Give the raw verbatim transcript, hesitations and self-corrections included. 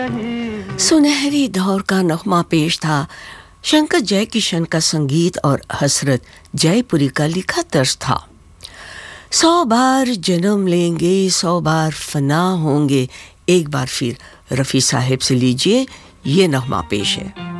सुनहरी दौर का नगमा पेश था। शंकर जयकिशन का संगीत और हसरत जयपुरी का लिखा तर्ज था। सौ बार जन्म लेंगे, सौ बार फना होंगे, एक बार फिर रफ़ी साहिब से लीजिए ये नगमा पेश है।